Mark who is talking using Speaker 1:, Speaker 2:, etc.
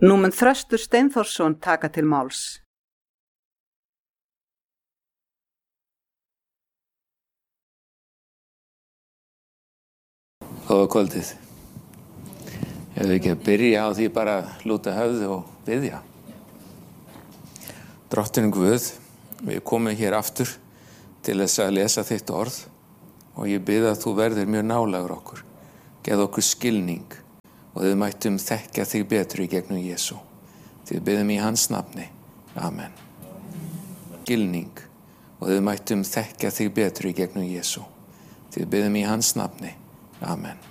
Speaker 1: Nú mun Þröstur Steinþórsson taka til máls.
Speaker 2: Góða kvöldið. Ef við ekki að byrja á því bara að lúta höfði og biðja. Drottinn Guð, við komum hér aftur til þess að lesa þitt orð og ég bið að þú verðir mjög nálægur okkur. Geð okkur skilning og við mættum þekkja þig betur í gegnum Jesú. Við biðum í hans nafni. Amen. Skilning og við mættum þekkja þig betur í gegnum Jesú. Við biðum í hans nafni. Amen.